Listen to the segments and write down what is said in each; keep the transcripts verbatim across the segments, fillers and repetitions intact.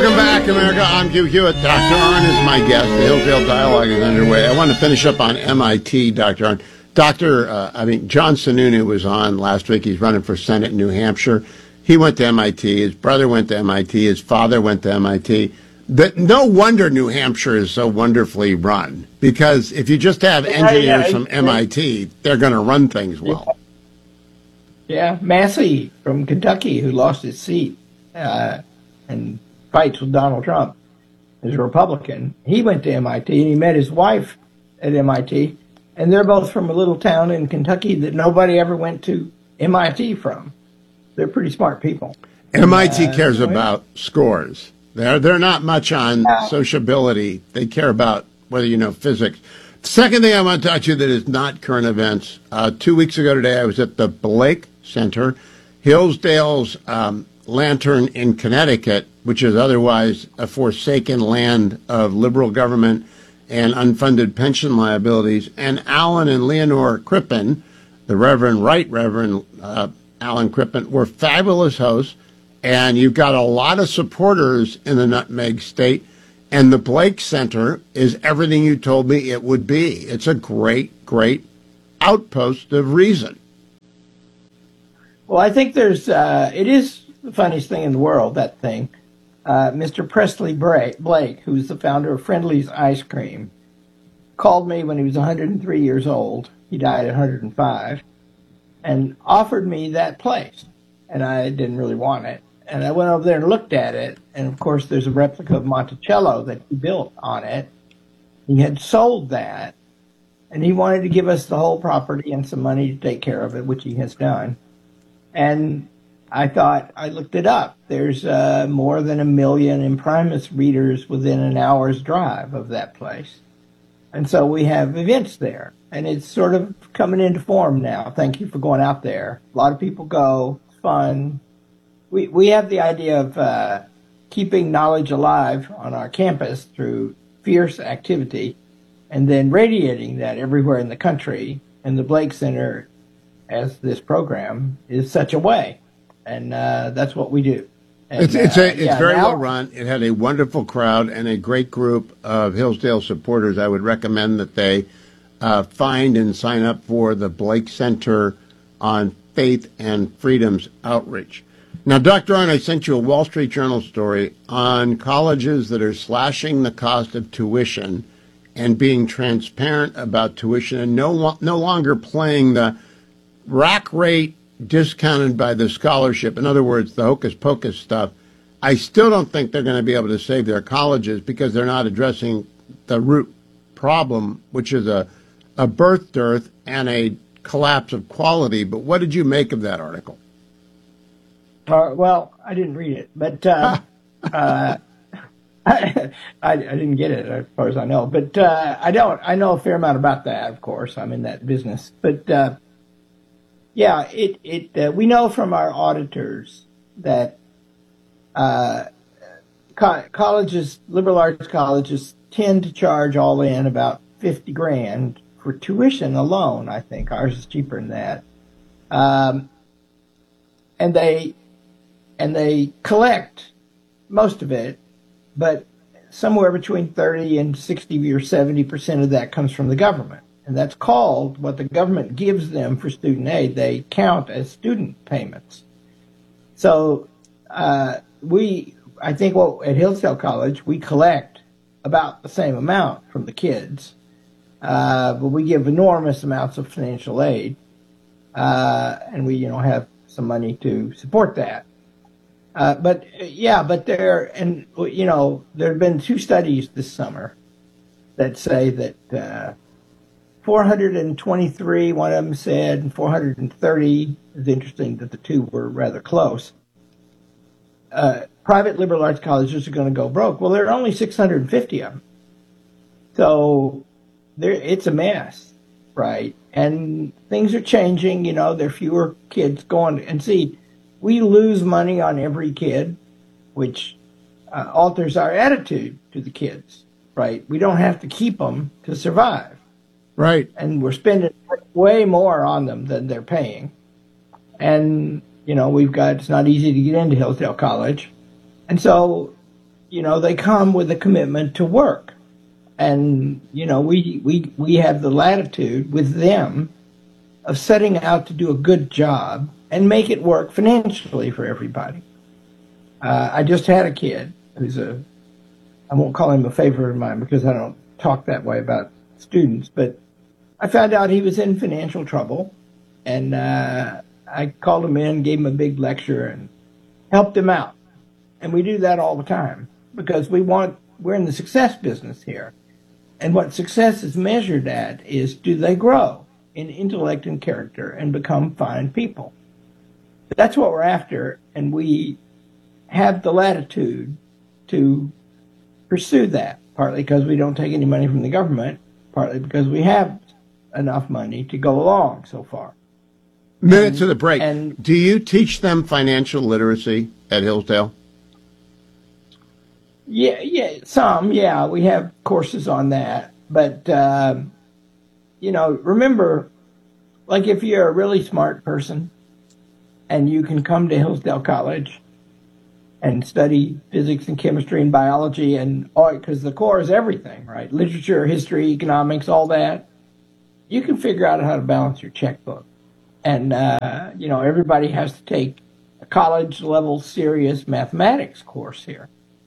Welcome back, America. I'm Hugh Hewitt. Doctor Arnn is my guest. The Hillsdale Dialogue is underway. I want to finish up on M I T, Doctor Arnn. Doctor, uh, I mean, John Sununu was on last week. He's running for Senate in New Hampshire. He went to M I T. His brother went to M I T. His father went to M I T. That no wonder New Hampshire is so wonderfully run, because if you just have engineers yeah, yeah, from M I T, they're going to run things well. Yeah, Massey from Kentucky, who lost his seat uh, and fights with Donald Trump, is a Republican. He went to M I T and he met his wife at M I T, and they're both from a little town in Kentucky that nobody ever went to M I T from. They're pretty smart people. M I T uh, cares about scores. They're, they're not much on uh, sociability. They care about whether you know physics. The second thing I want to touch you that is not current events. Uh, two weeks ago today, I was at the Blake Center, Hillsdale's um, Lantern in Connecticut, which is otherwise a forsaken land of liberal government and unfunded pension liabilities. And Alan and Leonore Crippen, the Reverend, Right Reverend uh, Alan Crippen, were fabulous hosts. And you've got a lot of supporters in the Nutmeg State. And the Blake Center is everything you told me it would be. It's a great, great outpost of reason. Well, I think there's, uh, it is the funniest thing in the world, that thing. Uh, Mister Presley Blake, who's the founder of Friendly's Ice Cream, called me when he was one hundred three years old. He died at one hundred five, and offered me that place. And I didn't really want it. And I went over there and looked at it. And, of course, there's a replica of Monticello that he built on it. He had sold that, and he wanted to give us the whole property and some money to take care of it, which he has done. And I thought, I looked it up. There's uh, more than a million Imprimis readers within an hour's drive of that place. And so we have events there. And it's sort of coming into form now. Thank you for going out there. A lot of people go. It's fun. We we have the idea of uh, keeping knowledge alive on our campus through fierce activity and then radiating that everywhere in the country. And the Blake Center, as this program, is such a way. And uh, that's what we do. And, it's it's, a, it's uh, yeah, very now, well run. It had a wonderful crowd and a great group of Hillsdale supporters. I would recommend that they uh, find and sign up for the Blake Center on Faith and Freedom's outreach. Now, Doctor Arnn, I sent you a Wall Street Journal story on colleges that are slashing the cost of tuition and being transparent about tuition and no no longer playing the rack rate discounted by the scholarship. In other words, the hocus pocus stuff. I still don't think they're going to be able to save their colleges because they're not addressing the root problem, which is a, a birth dearth and a collapse of quality. But what did you make of that article? Uh, well, I didn't read it, but uh, uh, I, I didn't get it as far as I know. But uh, I don't. I know a fair amount about that. Of course, I'm in that business. But uh, yeah, it it uh, we know from our auditors that uh, co- colleges, liberal arts colleges, tend to charge all in about fifty grand for tuition alone. I think ours is cheaper than that, um, and they. And they collect most of it, but somewhere between thirty and sixty or seventy percent of that comes from the government. And that's called what the government gives them for student aid. They count as student payments. So uh, we, I think well, at Hillsdale College, we collect about the same amount from the kids, uh, but we give enormous amounts of financial aid, uh, and we, you know, have some money to support that. Uh, but yeah, but there, and you know, there have been two studies this summer that say that uh, four hundred twenty-three, one of them said, and four hundred thirty. It's interesting that the two were rather close. Uh, private liberal arts colleges are going to go broke. Well, there are only six hundred fifty of them, so there it's a mess, right? And things are changing. You know, there are fewer kids going and see. We lose money on every kid, which uh, alters our attitude to the kids, right? We don't have to keep them to survive. Right. And we're spending way more on them than they're paying. And, you know, we've got, it's not easy to get into Hillsdale College. And so, you know, they come with a commitment to work. And, you know, we, we, we have the latitude with them of setting out to do a good job and make it work financially for everybody. Uh, I just had a kid who's a, I won't call him a favorite of mine because I don't talk that way about students, but I found out he was in financial trouble, and uh, I called him in, gave him a big lecture, and helped him out. And we do that all the time because we want, we're in the success business here. And what success is measured at is, do they grow in intellect and character and become fine people? That's what we're after, and we have the latitude to pursue that, partly because we don't take any money from the government, partly because we have enough money to go along so far. Minutes of the break. And do you teach them financial literacy at Hillsdale? Yeah, yeah, some, yeah. We have courses on that. But, uh, you know, remember, like if you're a really smart person and you can come to Hillsdale College and study physics and chemistry and biology and all, because the core is everything, right? Literature, history, economics, all that. You can figure out how to balance your checkbook. And, uh, you know, everybody has to take a college-level serious mathematics course here.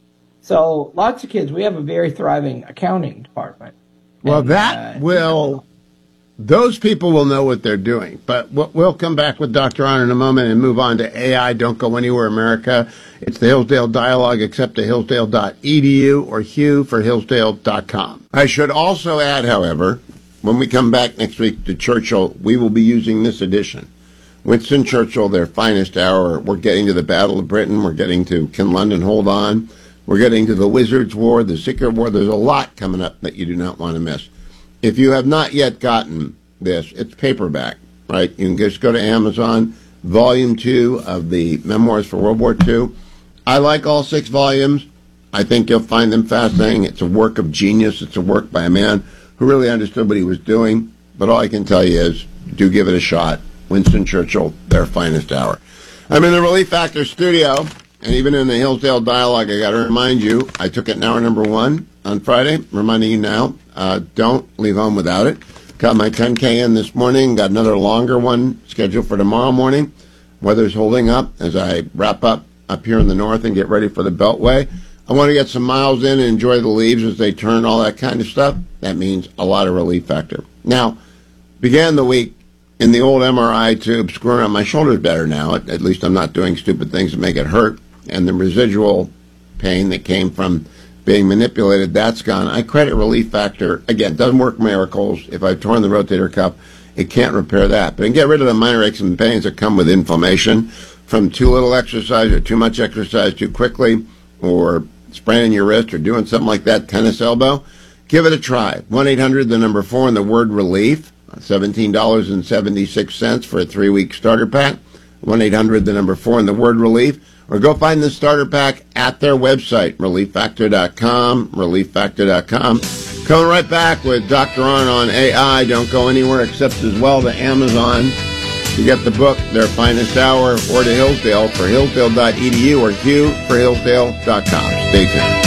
So lots of kids, we have a very thriving accounting department. Well, and, that uh, will, those people will know what they're doing. But we'll, we'll come back with Doctor Arnn in a moment and move on to A I, Don't Go Anywhere America. It's the Hillsdale Dialogue, except at hillsdale dot e d u or Hugh for hillsdale dot com. I should also add, however, when we come back next week to Churchill, we will be using this edition. Winston Churchill, their finest hour. We're getting to the Battle of Britain. We're getting to Can London Hold On? We're getting to the Wizards' War, the Secret War. There's a lot coming up that you do not want to miss. If you have not yet gotten this, it's paperback, right? You can just go to Amazon, Volume two of the Memoirs for World War Two. I like all six volumes. I think you'll find them fascinating. It's a work of genius. It's a work by a man who really understood what he was doing. But all I can tell you is, do give it a shot. Winston Churchill, their finest hour. I'm in the Relief Factor studio. And even in the Hillsdale Dialogue, I got to remind you, I took it in hour number one on Friday. Reminding you now, uh, don't leave home without it. Got my ten K in this morning. Got another longer one scheduled for tomorrow morning. Weather's holding up as I wrap up up here in the north and get ready for the Beltway. I want to get some miles in and enjoy the leaves as they turn, all that kind of stuff. That means a lot of Relief Factor. Now, began the week in the old M R I tube, screwing on my shoulders better now. At, at least I'm not doing stupid things that make it hurt. And the residual pain that came from being manipulated, that's gone. I credit Relief Factor. Again, it doesn't work miracles. If I've torn the rotator cuff, it can't repair that. But it can get rid of the minor aches and pains that come with inflammation from too little exercise or too much exercise too quickly, or spraining your wrist or doing something like that, tennis elbow. Give it a try. one eight hundred, the number four, and the word relief. seventeen dollars and seventy-six cents for a three-week starter pack. one eight hundred, the number four, and the word relief. Or go find the starter pack at their website, relief factor dot com, relief factor dot com. Coming right back with Doctor Arnn on A I. Don't go anywhere except as well to Amazon to get the book, Their Finest Hour, or to Hillsdale for hillsdale dot e d u or Hugh for hillsdale dot com. Stay tuned.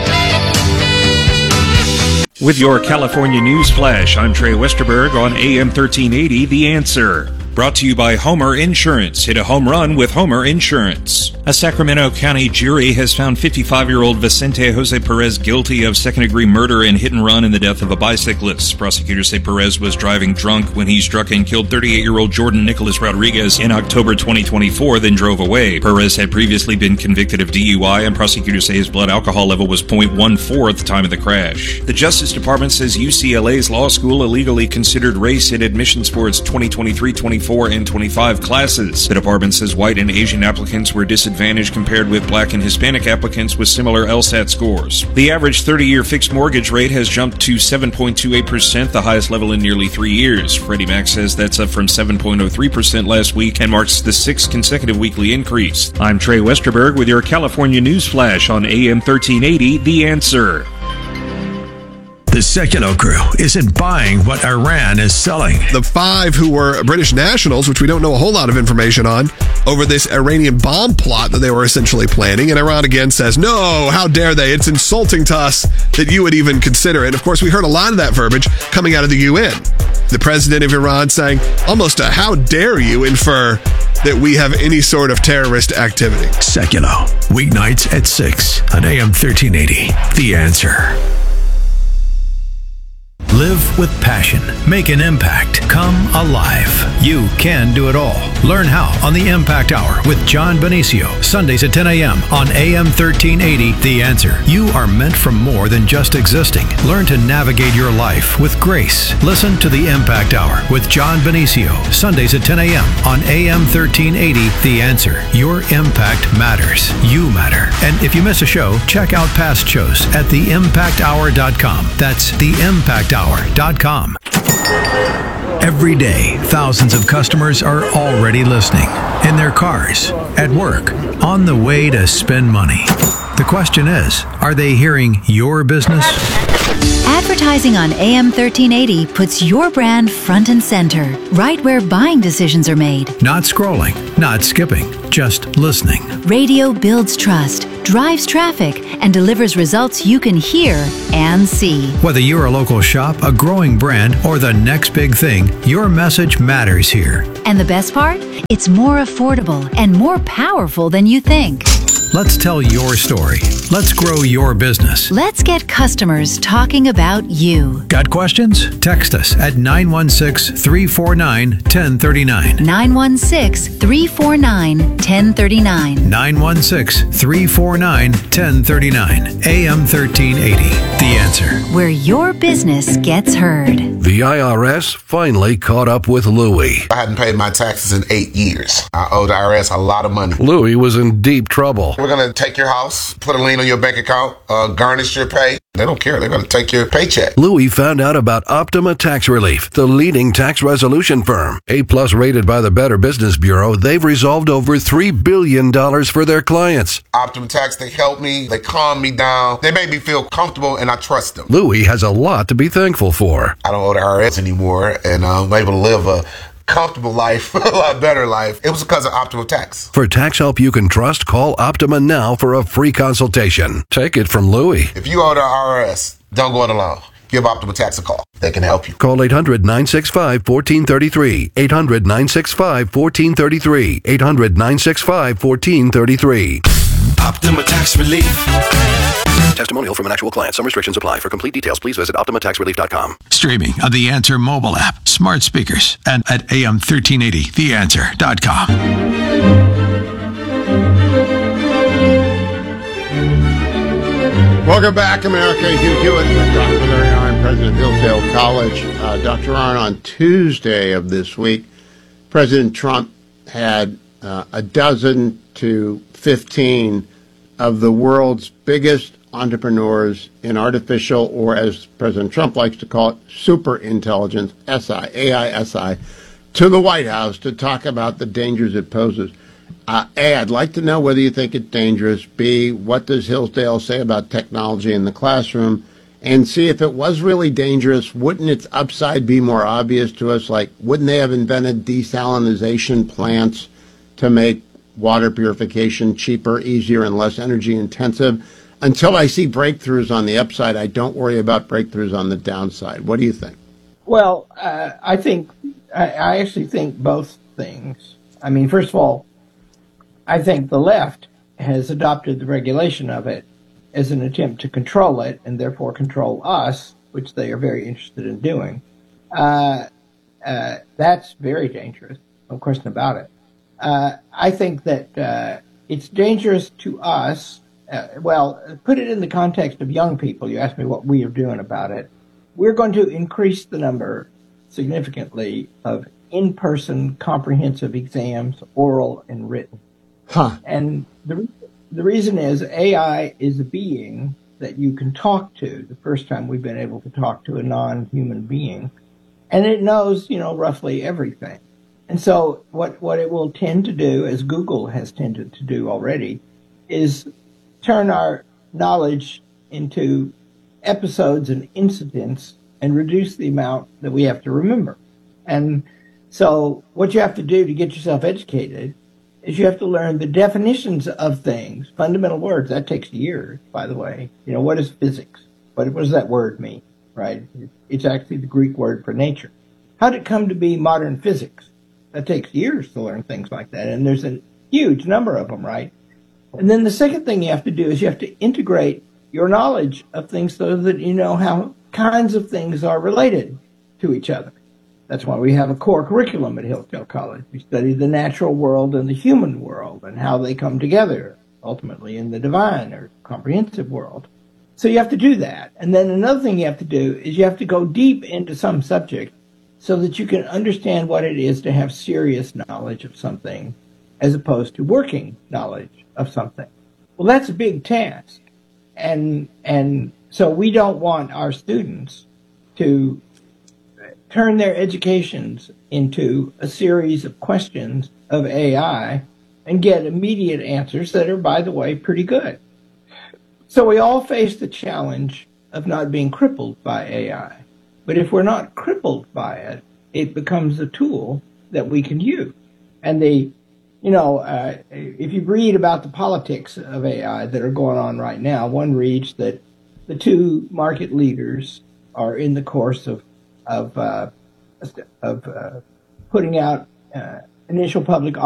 With your California News Flash, I'm Trey Westerberg on A M thirteen eighty, The Answer. Brought to you by Homer Insurance. Hit a home run with Homer Insurance. A Sacramento County jury has found fifty-five-year-old Vicente Jose Perez guilty of second-degree murder and hit and run in the death of a bicyclist. Prosecutors say Perez was driving drunk when he struck and killed thirty-eight-year-old Jordan Nicholas Rodriguez in October twenty twenty-four, then drove away. Perez had previously been convicted of D U I, and prosecutors say his blood alcohol level was point one four at the time of the crash. The Justice Department says U C L A's law school illegally considered race in admissions for its twenty twenty-three twenty-four and twenty-five classes. The department says white and Asian applicants were disadvantaged compared with black and Hispanic applicants with similar LSAT scores. The average thirty-year fixed mortgage rate has jumped to seven point two eight percent, the highest level in nearly three years. Freddie Mac says that's up from seven point oh three percent last week and marks the sixth consecutive weekly increase. I'm Trey Westerberg with your California News Flash on A M thirteen eighty, The Answer. The The Secular crew isn't buying what Iran is selling. The five who were British nationals, which we don't know a whole lot of information on, over this Iranian bomb plot that they were essentially planning. And Iran again says, no, how dare they? It's insulting to us that you would even consider it. And of course, we heard a lot of that verbiage coming out of the U N. The president of Iran saying almost a how dare you infer that we have any sort of terrorist activity. Secular, weeknights at six on A M thirteen eighty. The Answer. Live with passion. Make an impact. Come alive. You can do it all. Learn how on the Impact Hour with John Benicio. Sundays at ten a.m. on A M thirteen eighty. The Answer. You are meant for more than just existing. Learn to navigate your life with grace. Listen to the Impact Hour with John Benicio. Sundays at ten a.m. on A M thirteen eighty. The Answer. Your impact matters. You matter. And if you miss a show, check out past shows at the impact hour dot com. That's the impact hour dot com. Every day, thousands of customers are already listening in their cars, at work, on the way to spend money. The question is, are they hearing your business? Advertising on A M thirteen eighty puts your brand front and center, right where buying decisions are made. Not scrolling, not skipping, just listening. Radio builds trust, drives traffic, and delivers results you can hear and see. Whether you're a local shop, a growing brand, or the next big thing, your message matters here. And the best part? It's more affordable and more powerful than you think. Let's tell your story. Let's grow your business. Let's get customers talking about you. Got questions? Text us at nine one six, three four nine, one zero three nine. nine one six, three four nine, one zero three nine. nine one six, three four nine, one zero three nine. A M thirteen eighty. The Answer. Where your business gets heard. The I R S finally caught up with Louie. I hadn't paid my taxes in eight years. I owed the I R S a lot of money. Louie was in deep trouble. We're going to take your house, put a lien on your bank account, uh, garnish your pay. They don't care. They're going to take your paycheck. Louie found out about Optima Tax Relief, the leading tax resolution firm. A-plus rated by the Better Business Bureau, they've resolved over three billion dollars for their clients. Optima Tax, they help me. They calm me down. They make me feel comfortable, and I trust them. Louie has a lot to be thankful for. I don't owe the I R S anymore, and I'm able to live a comfortable life, a lot better life. It was because of Optima Tax. For tax help you can trust, call Optima now for a free consultation. Take it from Louie. If you owe the I R S, don't go it alone. Give Optima Tax a call. They can help you. Call eight hundred, nine six five, one four three three. eight hundred, nine six five, one four three three. eight hundred, nine six five, one four three three. Optima Tax Relief. Testimonial from an actual client. Some restrictions apply. For complete details, please visit optima tax relief dot com. Streaming on the Answer mobile app, smart speakers, and at A M thirteen eighty, the answer dot com. Welcome back, America. Hugh Hewitt with Doctor Larry Arnn, president of Hillsdale College. Uh, Doctor Arnn, on Tuesday of this week, President Trump had uh, a dozen to fifteen of the world's biggest entrepreneurs in artificial, or as President Trump likes to call it, super intelligence, S I, A I S I, to the White House to talk about the dangers it poses. Uh, A, I'd like to know whether you think it's dangerous. B, what does Hillsdale say about technology in the classroom? And C, if it was really dangerous, wouldn't its upside be more obvious to us? Like, wouldn't they have invented desalinization plants to make water purification cheaper, easier, and less energy intensive? Until I see breakthroughs on the upside, I don't worry about breakthroughs on the downside. What do you think? Well, uh, I think, I, I actually think both things. I mean, first of all, I think the left has adopted the regulation of it as an attempt to control it and therefore control us, which they are very interested in doing. Uh, uh, that's very dangerous, no question about it. Uh, I think that uh, it's dangerous to us. Uh, well, put it in the context of young people. You asked me what we are doing about it. We're going to increase the number significantly of in-person comprehensive exams, oral and written. Huh. And the the reason is A I is a being that you can talk to. The first time we've been able to talk to a non-human being, and it knows, you know, roughly everything. And so what, what it will tend to do, as Google has tended to do already, is turn our knowledge into episodes and incidents and reduce the amount that we have to remember. And so what you have to do to get yourself educated is you have to learn the definitions of things, fundamental words. That takes years, by the way. You know, what is physics? What, what does that word mean, right? It's actually the Greek word for nature. How did it come to be modern physics? That takes years to learn things like that. And there's a huge number of them, right? And then the second thing you have to do is you have to integrate your knowledge of things so that you know how kinds of things are related to each other. That's why we have a core curriculum at Hillsdale College. We study the natural world and the human world and how they come together, ultimately in the divine or comprehensive world. So you have to do that. And then another thing you have to do is you have to go deep into some subject so that you can understand what it is to have serious knowledge of something as opposed to working knowledge of something. Well, that's a big task. And and so we don't want our students to turn their educations into a series of questions of A I and get immediate answers that are, by the way, pretty good. So we all face the challenge of not being crippled by A I. But if we're not crippled by it, it becomes a tool that we can use. And the, you know, uh, if you read about the politics of A I that are going on right now, one reads that the two market leaders are in the course of of uh, of uh, putting out uh, initial public